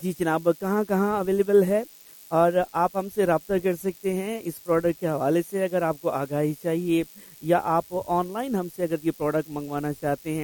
जी जनाब, कहाँ-कहाँ अवेलेबल है और आप हमसे राब्ता कर सकते हैं इस प्रोडक्ट के हवाले से अगर आपको आगाही चाहिए या आप ऑनलाइन हमसे अगर ये प्रोडक्ट मंगवाना चाहते हैं